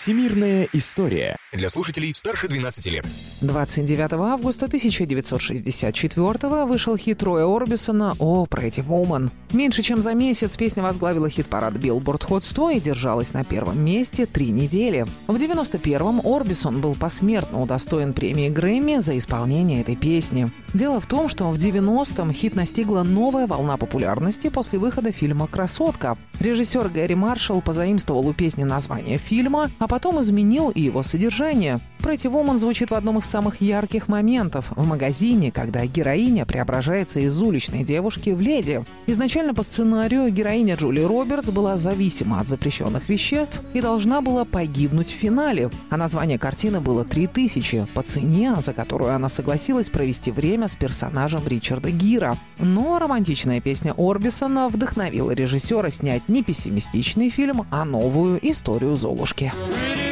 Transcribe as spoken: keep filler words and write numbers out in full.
Всемирная история. Для слушателей старше двенадцати лет. двадцать девятого августа тысяча девятьсот шестьдесят четвёртого вышел хит Роя Орбисона «Oh, Pretty Woman». Меньше чем за месяц песня возглавила хит-парад Billboard Hot сто и держалась на первом месте три недели. В девяносто первом Орбисон был посмертно удостоен премии Грэмми за исполнение этой песни. Дело в том, что в девяностом хит настигла новая волна популярности после выхода фильма «Красотка». Режиссер Гэри Маршалл позаимствовал у песни название фильма, а потом изменил и его содержание. Pretty Woman звучит в одном из самых ярких моментов – в магазине, когда героиня преображается из уличной девушки в леди. Изначально по сценарию героиня Джули Робертс была зависима от запрещенных веществ и должна была погибнуть в финале. А название картины было «Три тысячи» по цене, за которую она согласилась провести время с персонажем Ричарда Гира. Но романтичная песня Орбисона вдохновила режиссера снять не пессимистичный фильм, а новую историю Золушки.